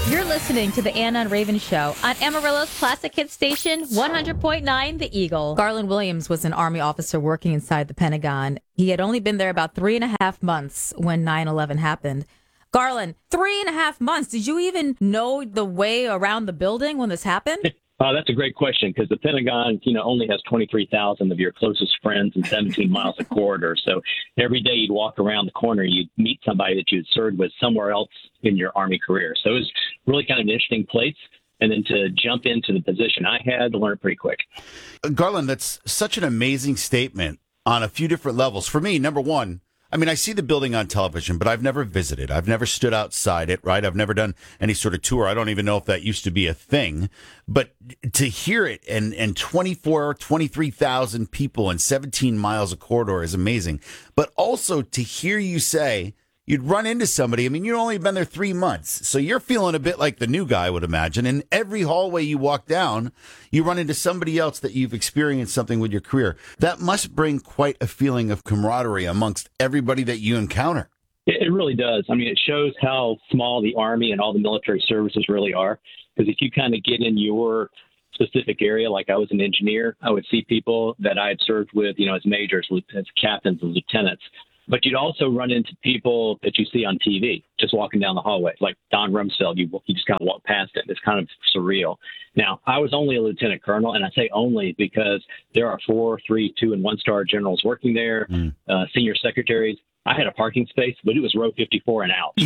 You're listening to the Anna and Raven Show on Amarillo's Classic Hit Station, 100.9 The Eagle. Garland Williams was an Army officer working inside the Pentagon. He had only been there about 3.5 months when 9/11 happened. Garland, 3.5 months. Did you even know the way around the building when this happened? That's a great question because the Pentagon, only has 23,000 of your closest friends and 17 miles of corridor. So every day you'd walk around the corner, you'd meet somebody that you'd served with somewhere else in your Army career. So it was really kind of an interesting place. And then to jump into the position I had to learn it pretty quick. Garland, that's such an amazing statement on a few different levels. For me, number one, I see the building on television, but I've never visited. I've never stood outside it, right? I've never done any sort of tour. I don't even know if that used to be a thing. But to hear it and 23,000 people and 17 miles of corridor is amazing. But also to hear you say you'd run into somebody. You've only been there 3 months. So you're feeling a bit like the new guy, I would imagine. And every hallway you walk down, you run into somebody else that you've experienced something with your career. That must bring quite a feeling of camaraderie amongst everybody that you encounter. It really does. It shows how small the Army and all the military services really are. Because if you kind of get in your specific area, like I was an engineer, I would see people that I had served with, as majors, as captains and lieutenants. But you'd also run into people that you see on TV just walking down the hallway, like Don Rumsfeld. You just kind of walk past it. It's kind of surreal. Now, I was only a lieutenant colonel, and I say only because there are 4, 3, 2, and 1-star generals working there, senior secretaries. I had a parking space, but it was row 54 and out.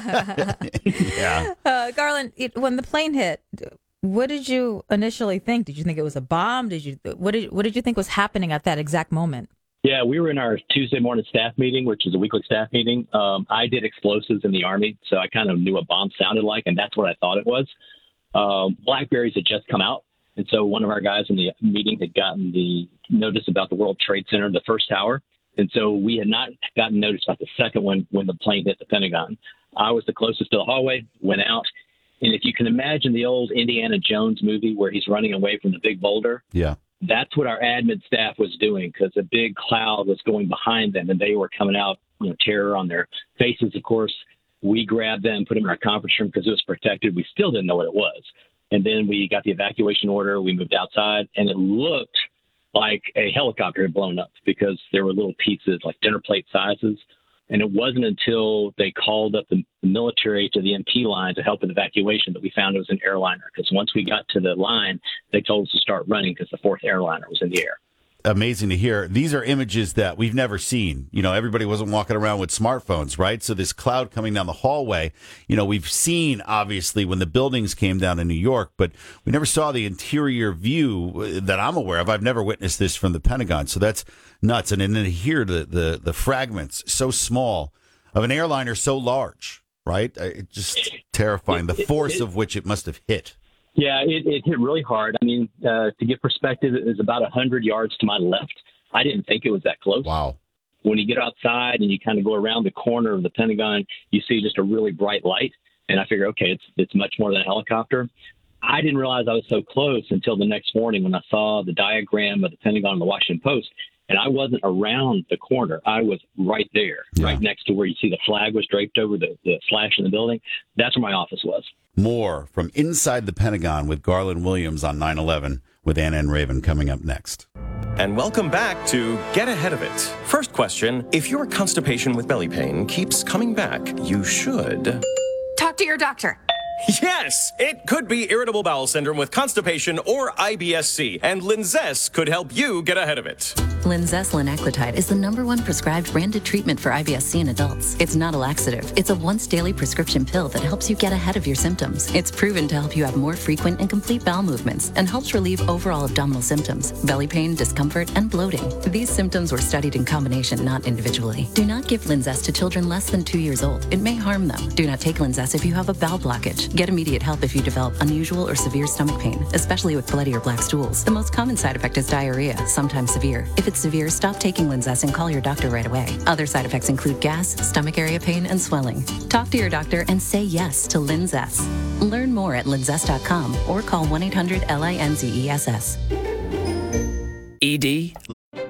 Yeah. Garland, when the plane hit, what did you initially think? Did you think it was a bomb? What did you think was happening at that exact moment? Yeah, we were in our Tuesday morning staff meeting, which is a weekly staff meeting. I did explosives in the Army, so I kind of knew what bomb sounded like, and that's what I thought it was. Blackberries had just come out, and so one of our guys in the meeting had gotten the notice about the World Trade Center, the first tower, and so we had not gotten notice about the second one when the plane hit the Pentagon. I was the closest to the hallway, went out, and if you can imagine the old Indiana Jones movie where he's running away from the big boulder, yeah. That's what our admin staff was doing because a big cloud was going behind them and they were coming out, terror on their faces, of course. We grabbed them, put them in our conference room because it was protected. We still didn't know what it was. And then we got the evacuation order. We moved outside and it looked like a helicopter had blown up because there were little pieces like dinner plate sizes. And it wasn't until they called up the military to the MP line to help with evacuation that we found it was an airliner. Because once we got to the line, they told us to start running because the fourth airliner was in the air. Amazing to hear. These are images that we've never seen. Everybody wasn't walking around with smartphones, right? So this cloud coming down the hallway, we've seen, obviously, when the buildings came down in New York, but we never saw the interior view that I'm aware of. I've never witnessed this from the Pentagon. So that's nuts. And then to hear the fragments so small of an airliner so large, right? It's just terrifying, the force of which it must have hit. Yeah, it hit really hard. To give perspective, it was about 100 yards to my left. I didn't think it was that close. Wow. When you get outside and you kind of go around the corner of the Pentagon, you see just a really bright light. And I figure, okay, it's much more than a helicopter. I didn't realize I was so close until the next morning when I saw the diagram of the Pentagon in the Washington Post. And I wasn't around the corner. I was right there, right next to where you see the flag was draped over the slash in the building. That's where my office was. More from Inside the Pentagon with Garland Williams on 9/11 with Anna and Raven coming up next. And welcome back to Get Ahead of It. First question, if your constipation with belly pain keeps coming back, you should... Talk to your doctor. Yes, it could be irritable bowel syndrome with constipation or IBS-C, and Linzess could help you get ahead of it. Linzess linaclotide is the #1 prescribed branded treatment for IBS-C in adults. It's not a laxative. It's a once-daily prescription pill that helps you get ahead of your symptoms. It's proven to help you have more frequent and complete bowel movements and helps relieve overall abdominal symptoms, belly pain, discomfort, and bloating. These symptoms were studied in combination, not individually. Do not give Linzess to children less than 2 years old. It may harm them. Do not take Linzess if you have a bowel blockage. Get immediate help if you develop unusual or severe stomach pain, especially with bloody or black stools. The most common side effect is diarrhea, sometimes severe. If it's severe, stop taking Linzess and call your doctor right away. Other side effects include gas, stomach area pain, and swelling. Talk to your doctor and say yes to Linzess. Learn more at linzess.com or call 1-800-LINZESS. ED?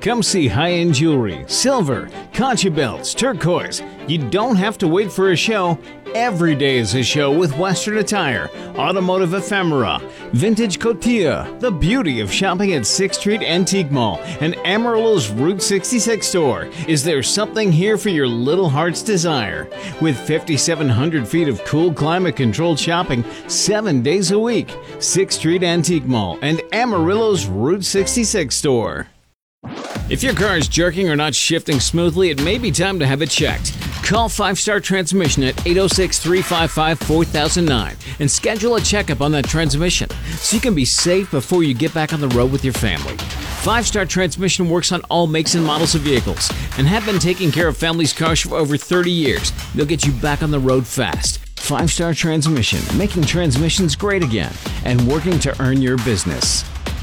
Come see high-end jewelry, silver, concha belts, turquoise. You don't have to wait for a show. Every day is a show with Western attire, automotive ephemera, vintage cotilla, the beauty of shopping at 6th Street Antique Mall and Amarillo's Route 66 store. Is there something here for your little heart's desire? With 5,700 feet of cool climate-controlled shopping 7 days a week, 6th Street Antique Mall and Amarillo's Route 66 store. If your car is jerking or not shifting smoothly, it may be time to have it checked. Call 5 Star Transmission at 806-355-4009 and schedule a checkup on that transmission so you can be safe before you get back on the road with your family. 5 Star Transmission works on all makes and models of vehicles and have been taking care of families' cars for over 30 years. They'll get you back on the road fast. 5 Star Transmission, making transmissions great again and working to earn your business.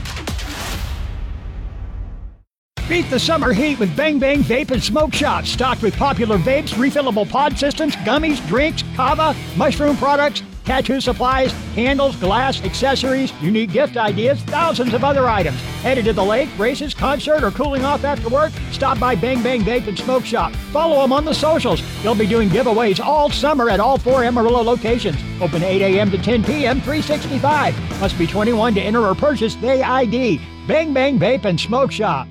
Beat the summer heat with Bang Bang Vape and Smoke Shop, stocked with popular vapes, refillable pod systems, gummies, drinks, kava, mushroom products, tattoo supplies, candles, glass, accessories, unique gift ideas, thousands of other items. Headed to the lake, races, concert, or cooling off after work? Stop by Bang Bang Vape and Smoke Shop. Follow them on the socials. They'll be doing giveaways all summer at all 4 Amarillo locations. Open 8 a.m. to 10 p.m., 365. Must be 21 to enter or purchase Day ID. Bang Bang Vape and Smoke Shop.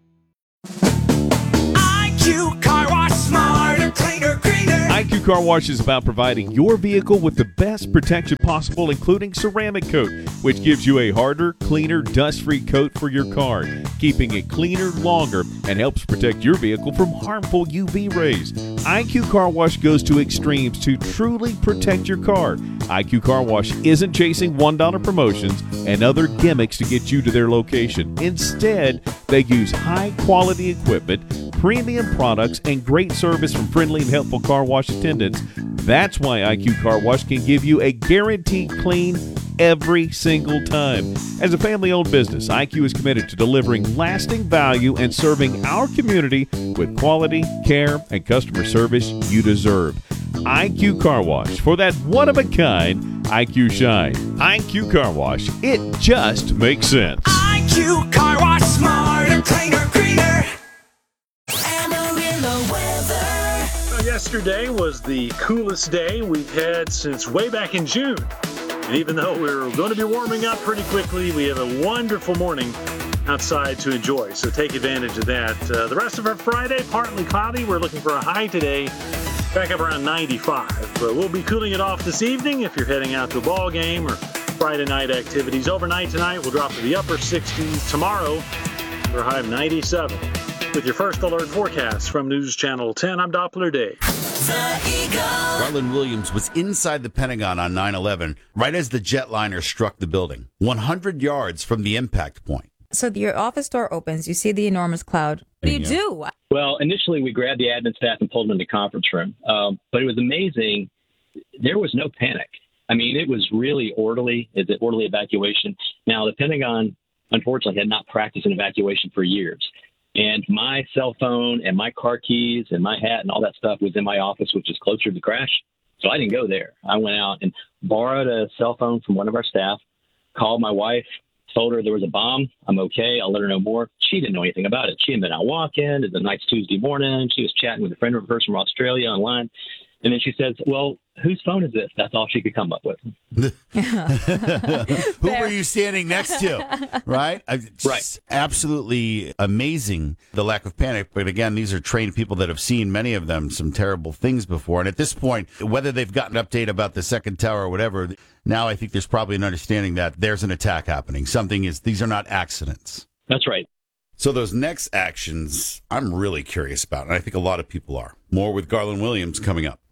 IQ Car Wash, smarter, cleaner, greener. IQ Car Wash is about providing your vehicle with the best protection possible, including ceramic coat, which gives you a harder, cleaner, dust-free coat for your car, keeping it cleaner longer and helps protect your vehicle from harmful UV rays. IQ Car Wash goes to extremes to truly protect your car. IQ Car Wash isn't chasing $1 promotions and other gimmicks to get you to their location. Instead, they use high-quality equipment, premium products, and great service from friendly and helpful car wash attendants. That's why IQ Car Wash can give you a guaranteed clean every single time. As a family-owned business, IQ is committed to delivering lasting value and serving our community with quality, care, and customer service you deserve. IQ Car Wash, for that one-of-a-kind IQ shine. IQ Car Wash, it just makes sense. IQ Car Wash, smarter, cleaner, greener. Yesterday was the coolest day we've had since way back in June. And even though we're going to be warming up pretty quickly, we have a wonderful morning outside to enjoy. So take advantage of that. The rest of our Friday, partly cloudy. We're looking for a high today, back up around 95. But we'll be cooling it off this evening if you're heading out to a ball game or Friday night activities. Overnight tonight, we'll drop to the upper 60s. Tomorrow, we're a high of 97. With your first alert forecast from News Channel 10, I'm Doppler Dave. Garland Williams was inside the Pentagon on 9/11, right as the jetliner struck the building, 100 yards from the impact point. So your office door opens, you see the enormous cloud. What do you do? Well, initially we grabbed the admin staff and pulled them into the conference room. But it was amazing. There was no panic. I mean, it was really orderly. It's an orderly evacuation. Now, the Pentagon, unfortunately, had not practiced an evacuation for years. And my cell phone and my car keys and my hat and all that stuff was in my office, which is closer to the crash. So I didn't go there. I went out and borrowed a cell phone from one of our staff, called my wife, told her there was a bomb. I'm okay. I'll let her know more. She didn't know anything about it. She had been out walking. It was a nice Tuesday morning. She was chatting with a friend of hers from Australia online. And then she says, well, whose phone is this? That's all she could come up with. Who were you standing next to? Right? Right. Absolutely amazing, the lack of panic. But again, these are trained people that have seen, many of them, some terrible things before. And at this point, whether they've gotten an update about the second tower or whatever, now I think there's probably an understanding that there's an attack happening. These are not accidents. That's right. So those next actions, I'm really curious about, and I think a lot of people are. More with Garland Williams coming up.